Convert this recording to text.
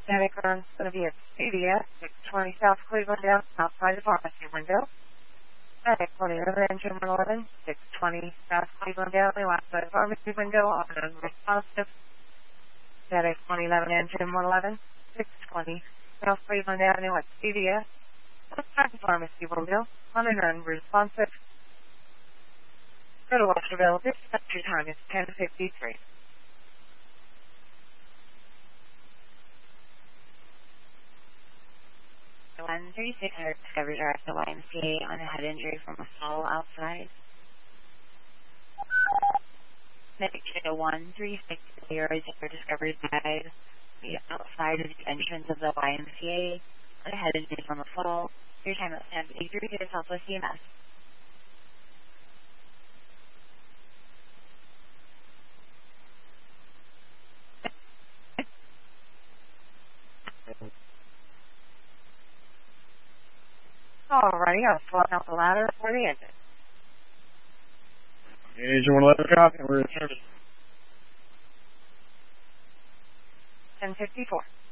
Static run's going to be at CVS, 620 South Cleveland Ave, outside the pharmacy window. Static 11, engine 111, 620 South Cleveland Avenue, outside the pharmacy window, on unresponsive. Static 11, engine 111, 620 South Cleveland Avenue at CVS, outside the pharmacy window, on an unresponsive. Go to what's available. Your time is 10:53. 136 Discovery Drive to YMCA on a head injury from a fall outside. Medic 136 Discovery Drive, the outside of the entrance of the YMCA on a head injury from a fall. Your time is 10:53 to the Southwest CMS. Alrighty, I'll swap out the ladder for the engine. Engine 111 copy, we're in service. 10:54.